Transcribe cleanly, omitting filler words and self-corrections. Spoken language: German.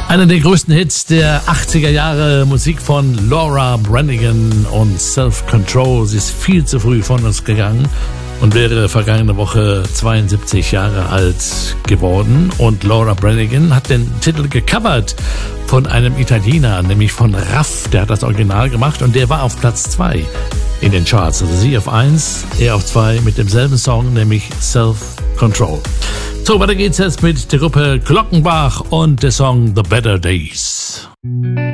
Einer der größten Hits der 80er Jahre, Musik von Laura Branigan und Self-Control. Sie ist viel zu früh von uns gegangen und wäre vergangene Woche 72 Jahre alt geworden. Und Laura Branigan hat den Titel gecovert von einem Italiener, nämlich von Raff. Der hat das Original gemacht und der war auf Platz 2 in den Charts. Also sie auf 1, er auf 2 mit demselben Song, nämlich Self-Control. So, weiter geht's jetzt mit der Gruppe Glockenbach und der Song The Better Days.